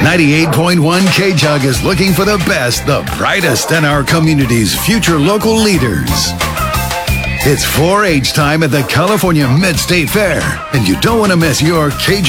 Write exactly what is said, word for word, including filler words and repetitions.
ninety-eight point one K-Jug is looking for the best, the brightest, and our community's future local leaders. It's four H time at the California Mid-State Fair, and you don't want to miss your K-Jug